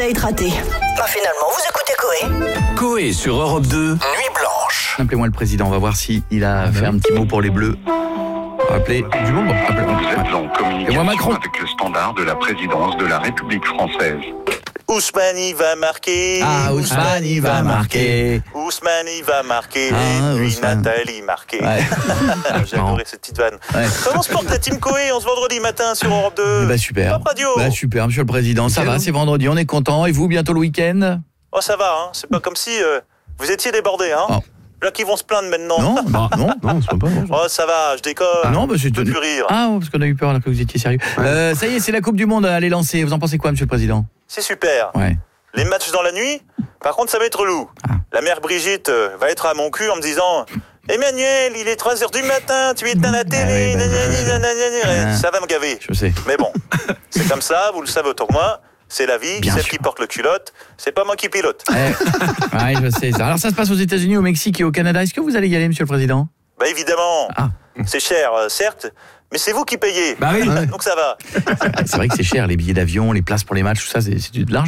date raté. Finalement, vous écoutez Coé. Coé sur Europe 2, Nuit Blanche. Appelez-moi le président, on va voir s'il a fait un petit mot pour les Bleus. Appelez du monde. Vous êtes en Et moi, Macron. communication avec le standard de la présidence de la République française. Ousmane va marquer. Ah, Ousmane, il va marquer. Ousmane va marquer. Ah, Et puis Ousmane. Nathalie marquer. Ouais. J'ai adoré cette petite vanne. Ouais. Comment se porte la team Coé en ce vendredi matin sur Europe 2? Bah super. Top Radio. Bah super, monsieur le président. Ça va, c'est vendredi, on est content. Et vous, bientôt le week-end? Oh, ça va, hein. C'est pas comme si vous étiez débordés, hein. Oh. Là qui vont se plaindre maintenant. Non, bah, non, c'est pas bon. Oh, ça va, je déconne. Non, bah c'est Je peux plus rire. Ah, parce qu'on a eu peur là que vous étiez sérieux. Ça y est, c'est la Coupe du Monde à aller lancer. Vous en pensez quoi, monsieur le président? C'est super. Ouais. Les matchs dans la nuit, par contre, ça va être relou. Ah. La mère Brigitte va être à mon cul en me disant Emmanuel, il est 3h du matin, tu éteins la télé. Ah oui, nanani. Ça va me gaver. Je sais. Mais bon, c'est comme ça, vous le savez autant que moi. C'est la vie, Bien celle sûr. qui porte le culotte, c'est pas moi qui pilote. Ouais, je sais ça. Alors ça se passe aux États-Unis, au Mexique et au Canada. Est-ce que vous allez y aller, monsieur le président? Bah évidemment, Ah. c'est cher, certes, mais c'est vous qui payez. Bah oui. Donc ça va. C'est vrai que c'est cher, les billets d'avion, les places pour les matchs, tout ça, c'est de l'argent.